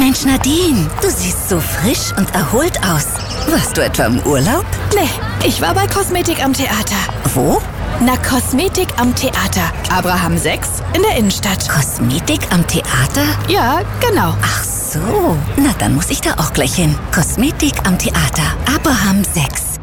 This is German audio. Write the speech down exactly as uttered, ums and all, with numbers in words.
Mensch, Nadine, du siehst so frisch und erholt aus. Warst du etwa im Urlaub? Nee, ich war bei Kosmetik am Theater. Wo? Na, Kosmetik am Theater. Abraham sechs in der Innenstadt. Kosmetik am Theater? Ja, genau. Ach so, na dann muss ich da auch gleich hin. Kosmetik am Theater. Abraham sechs.